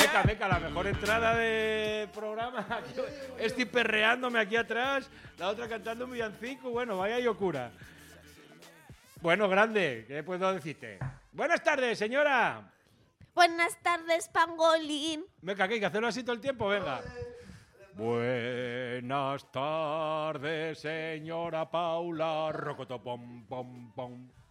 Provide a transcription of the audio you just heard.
Meca, la mejor entrada de programa. Estoy perreándome aquí atrás, la otra cantando un villancico. Bueno, vaya locura. Bueno, grande, ¿qué puedo decirte? Buenas tardes, señora. Buenas tardes, pangolín. Meca, ¿qué hay que hacerlo así todo el tiempo? Venga. Buenas tardes, señora Paula. Rocoto, pom, pom, pom.